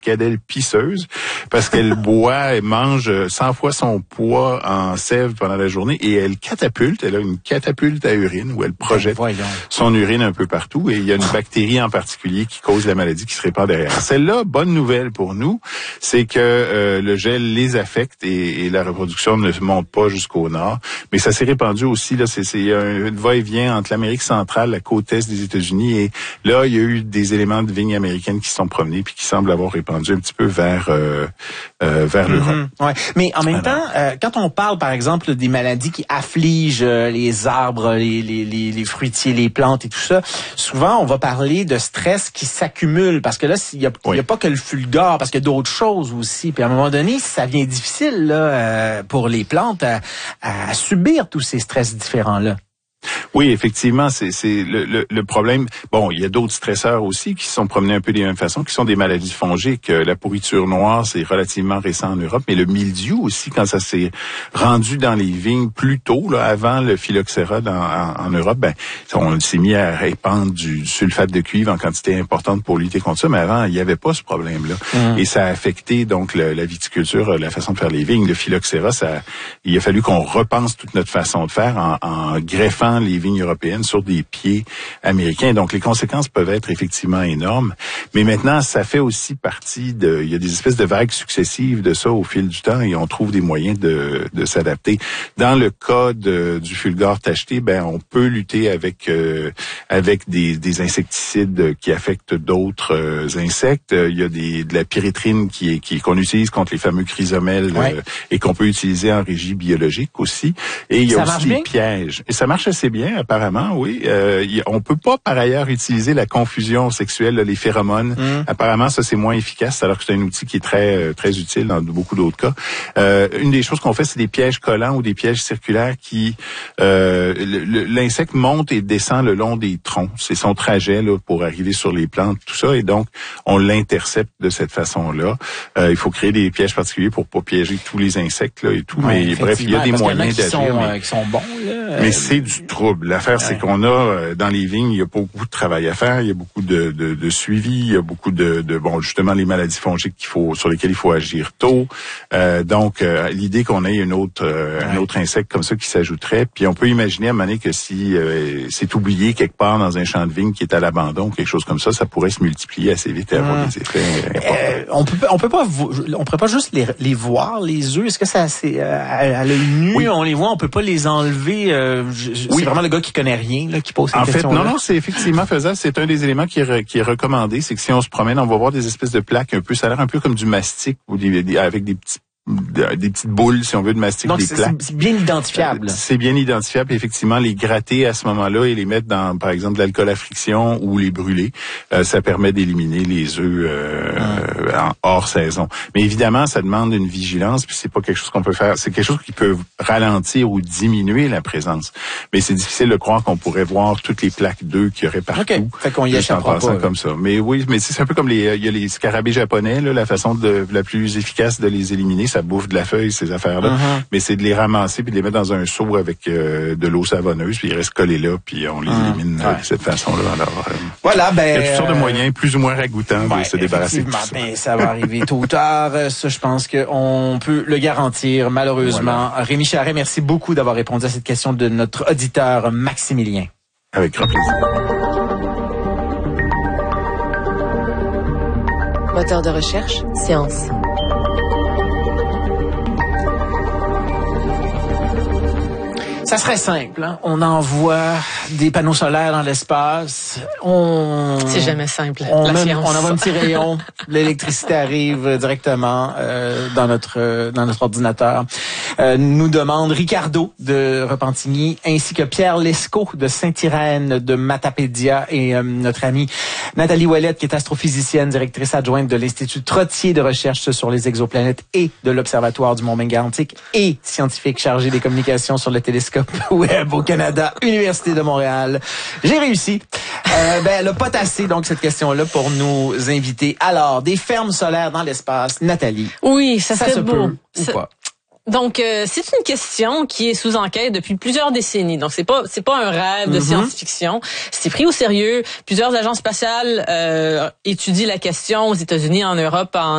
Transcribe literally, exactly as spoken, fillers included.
cicadelle pisseuse parce qu'elle boit et mange cent fois son poids en sève pendant la journée et elle catapulte, elle a une catapulte à urine où elle projette ben, son urine un peu partout et il y a une bactérie en particulier qui cause la maladie qui se répand derrière. Celle-là, bonne nouvelle pour nous, c'est que euh, le gel les affecte et, et la reproduction ne monte pas jusqu'au nord, mais ça s'est répandu aussi, là, c'est, c'est il y a un va-et-vient entre l'Amérique centrale, la côte est des États-Unis et là, il y a eu des éléments de vignes américaines qui se sont promenés puis qui semblent avoir répandu un petit peu vers euh, euh, vers mm-hmm. l'Europe. Ouais. Mais en même Alors, temps, euh, quand on parle, par exemple, des maladies qui affligent euh, les arbres, les, les, les, les fruitiers, les plantes et tout ça, souvent, on va parler de stress qui s'accumule parce que là, il n'y a, oui. a pas que le fulgure, parce qu'il y a d'autres choses aussi. Puis à un moment donné, ça devient difficile là, euh, pour les plantes à, à subir tous ces stress différents-là. Oui, effectivement, c'est, c'est le, le, le problème. Bon, il y a d'autres stresseurs aussi qui se sont promenés un peu des mêmes façons, qui sont des maladies fongiques. La pourriture noire, c'est relativement récent en Europe, mais le mildiou aussi, quand ça s'est rendu dans les vignes plus tôt, là, avant le phylloxéra dans, en, en Europe, ben, on s'est mis à répandre du sulfate de cuivre en quantité importante pour lutter contre ça, mais avant, il n'y avait pas ce problème-là. Mmh. Et ça a affecté donc le, la viticulture, la façon de faire les vignes. Le phylloxéra, ça, il a fallu qu'on repense toute notre façon de faire en, en greffant les vignes européennes sur des pieds américains. Donc, les conséquences peuvent être effectivement énormes. Mais maintenant, ça fait aussi partie de... Il y a des espèces de vagues successives de ça au fil du temps et on trouve des moyens de, de s'adapter. Dans le cas de, du fulgure tacheté, ben, on peut lutter avec euh, avec des, des insecticides qui affectent d'autres euh, insectes. Il y a des, de la pyrétrine qui est, qui, qu'on utilise contre les fameux chrysomèles ouais. euh, et qu'on peut utiliser en régie biologique aussi. Et il y a ça aussi des bien? pièges. Et ça marche assez bien, apparemment, oui. Euh, y, on peut pas, par ailleurs, utiliser la confusion sexuelle, là, les phéromones. Mm. Apparemment, ça, c'est moins efficace, alors que c'est un outil qui est très très utile dans beaucoup d'autres cas. Euh, une des choses qu'on fait, c'est des pièges collants ou des pièges circulaires qui... Euh, le, l'insecte monte et descend le long des troncs. C'est son trajet là pour arriver sur les plantes, tout ça. Et donc, on l'intercepte de cette façon-là. Euh, il faut créer des pièges particuliers pour pas piéger tous les insectes là et tout. Ouais, mais bref, il y a des moyens d'agir. Sont, mais, euh, qui sont bons, là. Mais c'est du trouble. L'affaire, ouais. c'est qu'on a, euh, dans les vignes, il y a beaucoup de travail à faire. Il y a beaucoup de, de, de suivi. Il y a beaucoup de, de, bon, justement, les maladies fongiques qu'il faut, sur lesquelles il faut agir tôt. Euh, donc, euh, l'idée qu'on ait une autre, euh, ouais. un autre insecte comme ça qui s'ajouterait. Puis, on peut imaginer à un moment donné que si euh, c'est oublié quelque part dans un champ de vigne qui est à l'abandon, quelque chose comme ça, ça pourrait se multiplier assez vite et avoir mmh. des effets importants. Euh, on peut, on peut pas, on pourrait pas juste les, les voir, les œufs. Est-ce que ça, c'est euh, à l'œil nu, oui. on les voit, on peut pas les enlever. Euh, je, c'est oui. vraiment le gars qui connaît rien là, qui pose cette en question. En fait, non, non, c'est effectivement faisable. C'est un des éléments qui est, re, qui est recommandé. C'est que si on se promène, on va voir des espèces de plaques un peu, ça a l'air un peu comme du mastic ou des, des avec des petits des petites boules, si on veut, de mastic, donc, des c'est, plaques. c'est bien identifiable. C'est bien identifiable, effectivement. Les gratter à ce moment-là et les mettre dans, par exemple, de l'alcool à friction ou les brûler, euh, ça permet d'éliminer les œufs euh, hum. en hors saison. Mais évidemment, ça demande une vigilance, puis c'est pas quelque chose qu'on peut faire. C'est quelque chose qui peut ralentir ou diminuer la présence. Mais c'est difficile de croire qu'on pourrait voir toutes les plaques d'œufs qu'il y aurait partout. Okay. Fait qu'on y échappera pas. Comme ça. Mais oui, mais c'est un peu comme les, il y a les scarabées japonais, là, la façon de, la plus efficace de les éliminer, ça bouffe de la feuille, ces affaires-là. Uh-huh. Mais c'est de les ramasser puis de les mettre dans un seau avec euh, de l'eau savonneuse, puis ils restent collés là, puis on les uh-huh. élimine ouais. de cette façon-là. Alors, euh, voilà, ben, il y a toutes sortes de moyens plus ou moins ragoûtants ouais, de se débarrasser de tout ça. Ben, ça va arriver tôt ou tard. Ça, je pense qu'on peut le garantir, malheureusement. Voilà. Rémi Charret, merci beaucoup d'avoir répondu à cette question de notre auditeur Maximilien. Avec grand plaisir. Moteur de recherche, Science. Ça serait simple, hein? On envoie des panneaux solaires dans l'espace. On c'est jamais simple. On, la met, science. on envoie un petit rayon, l'électricité arrive directement euh, dans notre euh, dans notre ordinateur. Euh, nous demande Ricardo de Repentigny ainsi que Pierre Lescaut de Saint-Irène de Matapédia et euh, notre amie Nathalie Ouellette qui est astrophysicienne, directrice adjointe de l'Institut Trottier de recherche sur les exoplanètes et de l'Observatoire du Mont Mégantic et scientifique chargée des communications sur le télescope Webb au Canada, Université de Montréal. J'ai réussi. Euh, ben, elle a pas tassé, donc, cette question-là pour nous inviter. Alors, des fermes solaires dans l'espace. Nathalie. Oui, ça, ça serait se beau. Peut, ou ça... pas? Donc, euh, c'est une question qui est sous enquête depuis plusieurs décennies. Donc, c'est pas c'est pas un rêve de mm-hmm. science-fiction. C'est pris au sérieux. Plusieurs agences spatiales euh, étudient la question aux États-Unis, en Europe, en